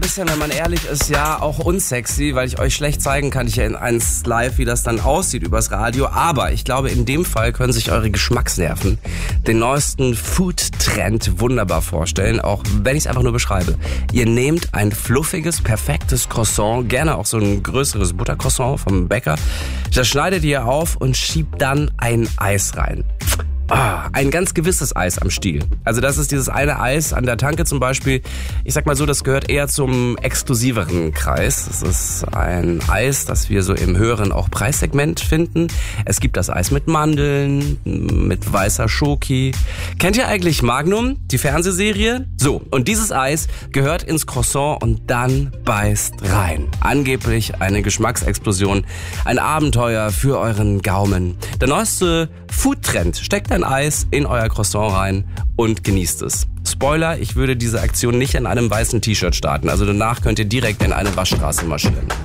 Bisschen, wenn man ehrlich ist, ja, auch unsexy, weil ich euch schlecht zeigen kann, ich in eins live, wie das dann aussieht übers Radio. Aber ich glaube, in dem Fall können sich eure Geschmacksnerven den neuesten Food-Trend wunderbar vorstellen, auch wenn ich es einfach nur beschreibe. Ihr nehmt ein fluffiges, perfektes Croissant, gerne auch so ein größeres Buttercroissant vom Bäcker. Das schneidet ihr auf und schiebt dann ein Eis rein. Ein ganz gewisses Eis am Stiel. Also das ist dieses eine Eis an der Tanke zum Beispiel. Ich sag mal so, das gehört eher zum exklusiveren Kreis. Das ist ein Eis, das wir so im höheren auch Preissegment finden. Es gibt das Eis mit Mandeln, mit weißer Schoki. Kennt ihr eigentlich Magnum, die Fernsehserie? So, und dieses Eis gehört ins Croissant und dann beißt rein. Angeblich eine Geschmacksexplosion, ein Abenteuer für euren Gaumen. Der neueste Foodtrend: steckt ein Eis in euer Croissant rein und genießt es. Spoiler, ich würde diese Aktion nicht in einem weißen T-Shirt starten. Also danach könnt ihr direkt in eine Waschstraße marschieren.